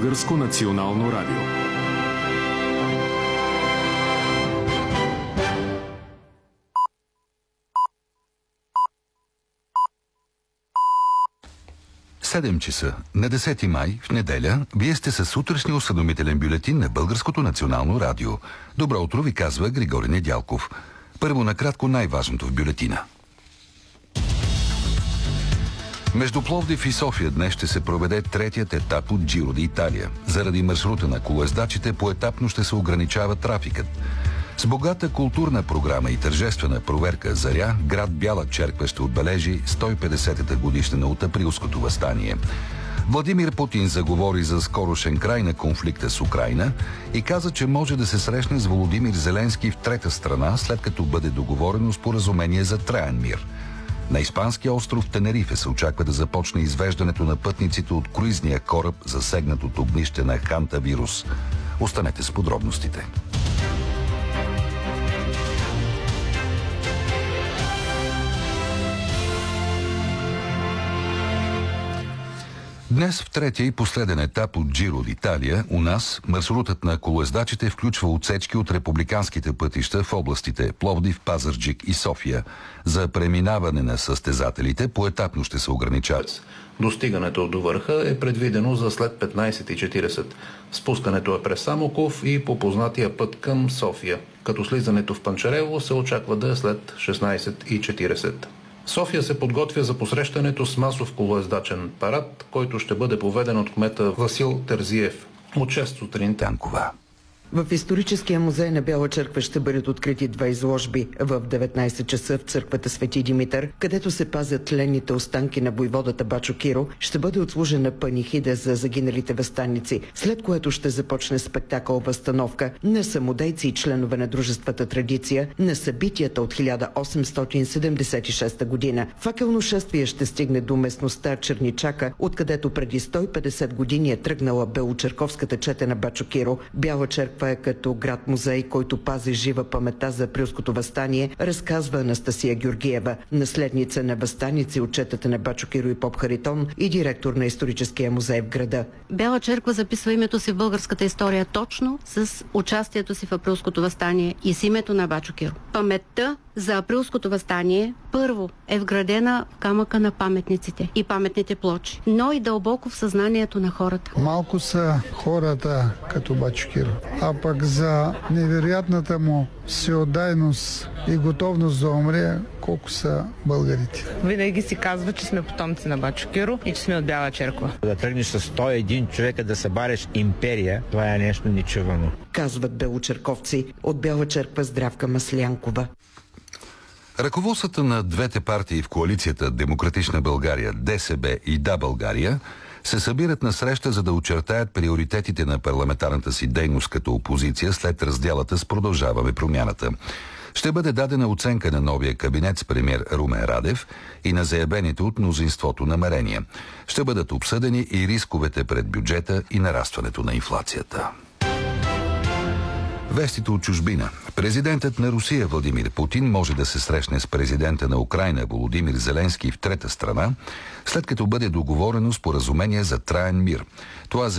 Българско национално радио. Седем часа на 10 май, в неделя, вие сте със сутрешния осведомителен бюлетин на Българското национално радио. Добро утро ви казва Григорий Недялков. Първо накратко най-важното в бюлетина. Между Пловдив и София днес ще се проведе третият етап от Джиро д'Италия. Заради маршрута на колоездачите поетапно ще се ограничава трафикът. С богата културна програма и тържествена проверка Заря, град Бяла Черква ще отбележи 150-та годишнина от Априлското въстание. Владимир Путин заговори за скорошен край на конфликта с Украйна и каза, че може да се срещне с Володимир Зеленски в трета страна, след като бъде договорено споразумение за траен мир. На испанския остров Тенерифе се очаква да започне извеждането на пътниците от круизния кораб, засегнат от огнище на хантавирус. Останете с подробностите. Днес в третия и последен етап от Джиро д'Италия у нас маршрутът на колоездачите включва отсечки от републиканските пътища в областите Пловдив, Пазарджик и София. За преминаване на състезателите поетапно ще се ограничават. Достигането до върха е предвидено за след 15:40. Спускането е през Самоков и по познатия път към София, като слизането в Панчарево се очаква да е след 16:40. София се подготвя за посрещането с масов колоездачен парад, който ще бъде поведен от кмета Васил Терзиев от 6 сутринта. В историческия музей на Бяла Черква ще бъдат открити два изложби. В 19 часа в църквата Свети Димитър, където се пазят тленните останки на войводата Бачо Киро, ще бъде отслужена панихида за загиналите въстаници, след което ще започне спектакъл възстановка на самодейци и членове на дружествата Традиция на събитията от 1876 година. Факелно шествие ще стигне до местността Черничака, откъдето преди 150 години е тръгнала белочерковската чета на Бачо Киро. Бяла Черква е като град-музей, който пази жива паметта за Априлското въстание, разказва Анастасия Георгиева, наследница на въстаници от четата на Бачо Киро и Поп Харитон и директор на историческия музей в града. Бяла Черква записва името си в българската история точно с участието си в Априлското въстание и с името на Бачо Киро. Паметта за Априлското въстание първо е вградена в камъка на паметниците и паметните плочи, но и дълбоко в съзнанието на хората. Малко са хората като Бачо Киро, а пък за невероятната му всеотдайност и готовност да умре, колко са българите. Винаги си казва, че сме потомци на Бачо Киро и че сме от Бяла Черква. Да тръгнеш с 101 човека да събареш империя, това е нещо нечувано. Казват белочерковци. От Бяла Черква Здравка Маслянкова. Ръководствата на двете партии в коалицията Демократична България, ДСБ и Да България се събират на среща, за да очертаят приоритетите на парламентарната си дейност като опозиция след разделата с Продължаваме промяната. Ще бъде дадена оценка на новия кабинет с премиер Румен Радев и на заявените от мнозинството намерения. Ще бъдат обсъдени и рисковете пред бюджета и нарастването на инфлацията. Вестите от чужбина. Президентът на Русия Владимир Путин може да се срещне с президента на Украйна Володимир Зеленски в трета страна, след като бъде договорено споразумение за траен мир. Това